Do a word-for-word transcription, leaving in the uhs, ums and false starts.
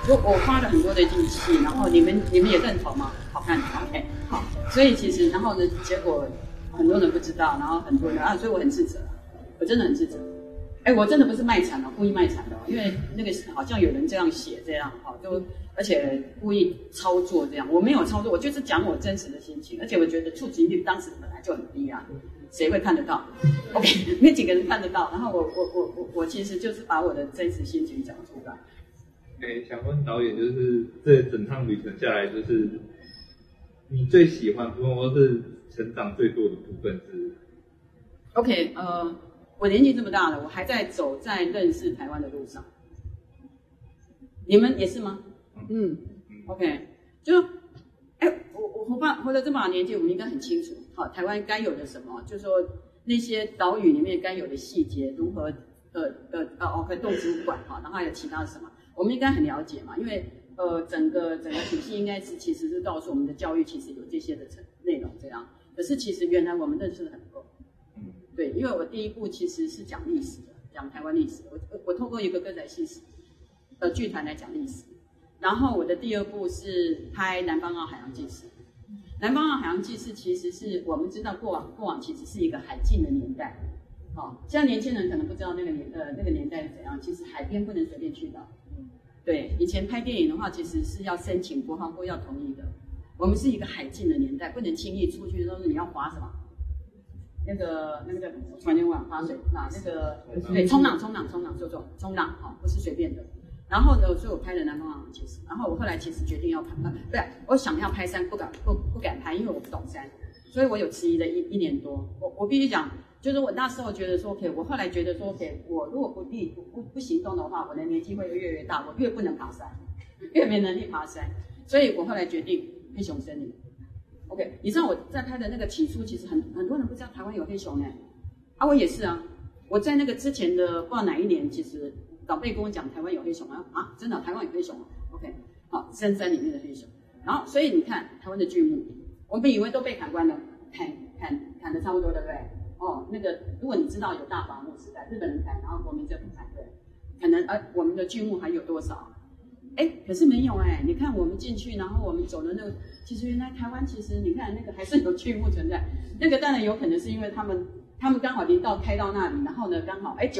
就我花了很多的力气，然后你们你们也认同吗？好看 ，OK， 好，所以其实然后呢，结果很多人不知道，然后很多人啊，所以我很自责，我真的很自责。哎，我真的不是卖惨了，故意卖惨的，因为那个好像有人这样写这样，哈，就而且故意操作这样，我没有操作，我就是讲我真实的心情，而且我觉得触及率当时本来就很低啊，谁会看得到 ？OK， 没几个人看得到，然后我我我我我其实就是把我的真实心情讲出来。 哎，想问导演，就是这整趟旅程下来，就是你最喜欢，或是成长最多的部分是 ？OK， 呃。我年纪这么大了，我还在走在认识台湾的路上。你们也是吗？嗯 ，OK， 就，哎，我我活吧活到这么大年纪，我们应该很清楚，好，台湾该有的什么，就是说那些岛屿里面该有的细节如何，呃呃呃哦，跟动植物馆哈，然后还有其他的什么，我们应该很了解嘛，因为呃整个整个体系应该是其实是告诉我们的教育其实有这些的内容这样，可是其实原来我们认识的很不够。对，因为我第一部其实是讲历史的，讲台湾历史。我我透过一个歌仔戏呃剧团来讲历史，然后我的第二部是拍《南方澳海洋记事》。南方澳海洋记事其实是我们知道过往过往其实是一个海禁的年代，哦，现在年轻人可能不知道那个年呃那个年代是怎样，其实海边不能随便去的。对，以前拍电影的话，其实是要申请国防部要同意的。我们是一个海禁的年代，不能轻易出去，都是你要划什么？那个那个叫什么？我突然间忘了，划水那那个对，冲浪冲浪冲浪，说错，冲浪哦，不是随便的。然后呢，所以我拍的《南方澳其实，然后我后来其实决定要拍，呃，不是，我想要拍山，不敢不不敢拍，因为我不懂山，所以我有迟疑了一一年多。我我必须讲，就是我那时候觉得说 ，OK， 我后来觉得说 ，OK， 我如果不立不不不行动的话，我的年纪会越来越大，我越不能爬山，越没能力爬山，所以我后来决定黑熊森林。OK， 你知道我在拍的那个起初，其实很很多人不知道台湾有黑熊呢，啊，我也是啊，我在那个之前的不知道哪一年，其实长辈跟我讲台湾有黑熊啊，啊，真的台湾有黑熊啊 ，OK， 好，深山里面的黑熊，然后所以你看台湾的巨木，我们以为都被砍光了，砍砍砍的差不多，对不对？哦，那个如果你知道有大伐木时代，日本人砍，然后国民政府砍，对，可能呃我们的巨木还有多少？哎，可是没有哎，你看我们进去，然后我们走的那个，其实原来台湾其实你看那个还是有巨木存在，那个当然有可能是因为他们他们刚好林道开到那里，然后呢刚好哎九。